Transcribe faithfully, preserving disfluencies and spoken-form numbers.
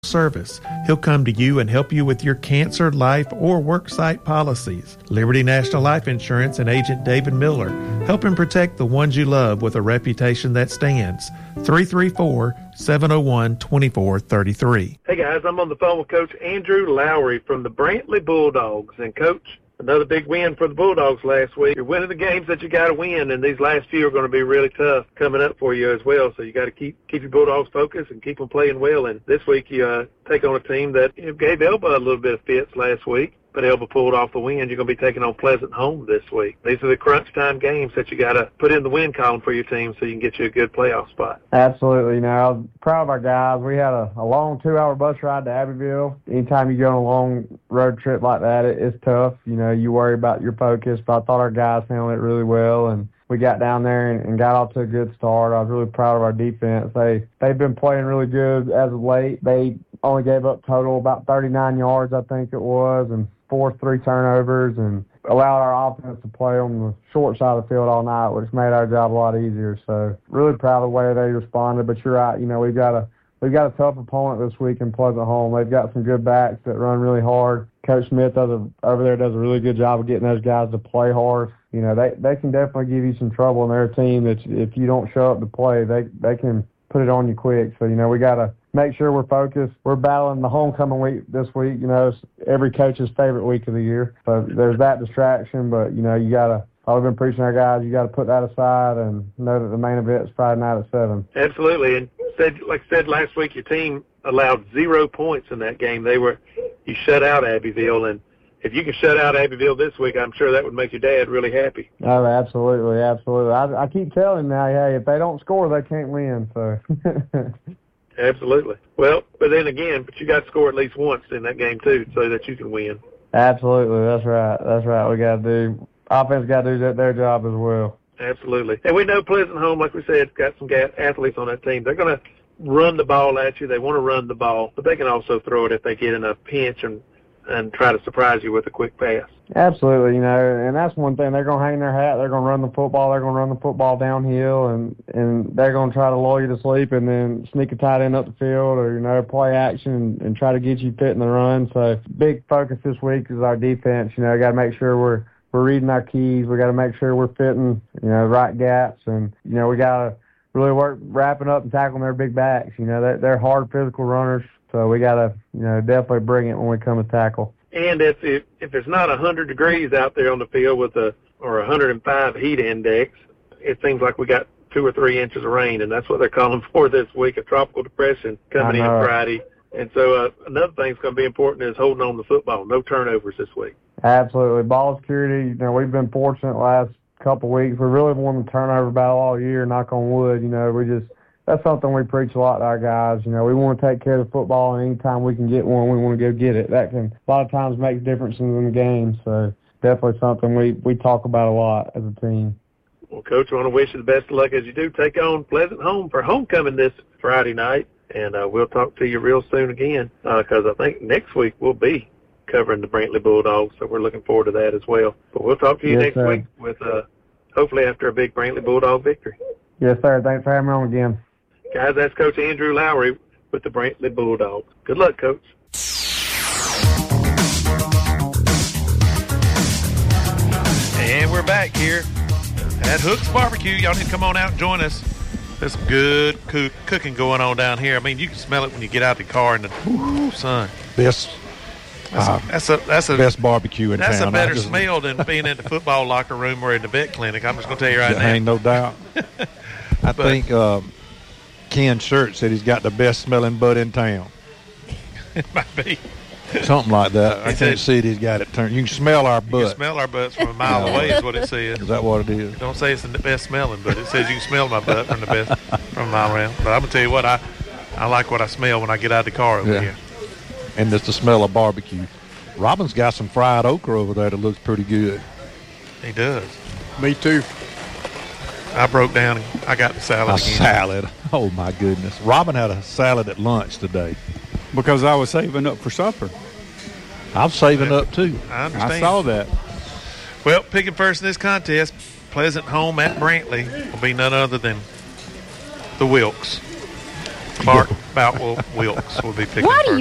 service. He'll come to you and help you with your cancer, life, or worksite policies. Liberty National Life Insurance and Agent David Miller, helping protect the ones you love with a reputation that stands. three three four, seven oh one, two four three three. Hey guys, I'm on the phone with Coach Andrew Lowry from the Brantley Bulldogs. And Coach, another big win for the Bulldogs last week. You're winning the games that you got to win, and these last few are going to be really tough coming up for you as well. So you got to keep keep your Bulldogs focused and keep them playing well. And this week you uh, take on a team that you know, gave Elba a little bit of fits last week, but Elba pulled off the win. You're going to be taking on Pleasant home this week. These are the crunch time games that you got to put in the win column for your team so you can get you a good playoff spot. Absolutely. You know, I was proud of our guys. We had a, a long two-hour bus ride to Abbeville. Anytime you go on a long road trip like that, it, it's tough. You know, you worry about your focus, but I thought our guys handled it really well, and we got down there and, and got off to a good start. I was really proud of our defense. They, they've been playing really good as of late. They only gave up total about thirty-nine yards, I think it was, and forced three turnovers and allowed our offense to play on the short side of the field all night, which made our job a lot easier. So really proud of the way they responded. But you're right, you know, we've got a we've got a tough opponent this week in Pleasant home. They've got some good backs that run really hard. Coach Smith does a, over there does a really good job of getting those guys to play hard. You know, they they can definitely give you some trouble in their team that if you don't show up to play, they they can put it on you quick. So, you know, we got to make sure we're focused. We're battling the homecoming week this week. You know, it's every coach's favorite week of the year. So there's that distraction, but, you know, you got to, I've been preaching our guys, you got to put that aside and know that the main event is Friday night at seven. Absolutely. And said, like I said last week, your team allowed zero points in that game. They were, you shut out Abbeville, and if you can shut out Abbeville this week, I'm sure that would make your dad really happy. Oh, absolutely, absolutely. I, I keep telling him now, hey, if they don't score, they can't win. So. Absolutely. Well, but then again, but you got to score at least once in that game too, so that you can win. Absolutely, that's right. That's right. We got to do offense. Got to do their job as well. Absolutely. And we know Pleasant home, like we said, got some athletes on that team. They're going to run the ball at you. They want to run the ball, but they can also throw it if they get in a pinch and and try to surprise you with a quick pass. Absolutely, you know, and that's one thing. They're going to hang their hat. They're going to run the football. They're going to run the football downhill, and, and they're going to try to lull you to sleep and then sneak a tight end up the field or, you know, play action and, and try to get you fit in the run. So big focus this week is our defense. You know, got to make sure we're we're reading our keys. We got to make sure we're fitting, you know, right gaps, and, you know, we got to really work wrapping up and tackling their big backs. You know, they're, they're hard physical runners. So we got to, you know, definitely bring it when we come to tackle. And if if, if it's not one hundred degrees out there on the field with a or one hundred five heat index, it seems like we got two or three inches of rain, and that's what they're calling for this week, a tropical depression coming in Friday. And so uh, another thing that's going to be important is holding on to the football. No turnovers this week. Absolutely. Ball security, you know, we've been fortunate last couple of weeks. We really won the turnover battle all year, knock on wood. You know, we just – that's something we preach a lot to our guys. You know, we want to take care of the football, and anytime we can get one, we want to go get it. That can a lot of times make differences in the game. So definitely something we, we talk about a lot as a team. Well, Coach, I want to wish you the best of luck as you do take on Pleasant home for homecoming this Friday night, and uh, we'll talk to you real soon again because uh, I think next week we'll be covering the Brantley Bulldogs, so we're looking forward to that as well. But we'll talk to you yes, next sir. week with uh, hopefully after a big Brantley Bulldog victory. Yes, sir. Thanks for having me on again. Guys, that's Coach Andrew Lowry with the Brantley Bulldogs. Good luck, Coach. And we're back here at Hook's Barbecue. Y'all need to come on out and join us. There's some good cook- cooking going on down here. I mean, you can smell it when you get out of the car in the whoo, sun. Best, that's, uh, a, that's a that's a best barbecue in that's town. That's a better just, smell than being in the football locker room or in the vet clinic. I'm just going to tell you right now. Ain't no doubt. I but, think uh, Ken Shirt said he's got the best smelling butt in town. It might be. Something like that. I He can't said- see it. He's got it turned. You can smell our You butt. can smell our butts from a mile away is what it says. Is that what it is? Don't say it's the best smelling, but it says you can smell my butt from the best from a mile around. But I'm gonna tell you what, I I like what I smell when I get out of the car over Yeah. here. And it's the smell of barbecue. Robin's got some fried okra over there that looks pretty good. He does. Me too. I broke down and I got the salad A again. salad. Oh, my goodness. Robin had a salad at lunch today. Because I was saving up for supper. I'm saving up, too. I understand. I saw that. Well, picking first in this contest, Pleasant home at Brantley will be none other than the Wilks. Clark Boutwell Wilkes will be picking Why do first. you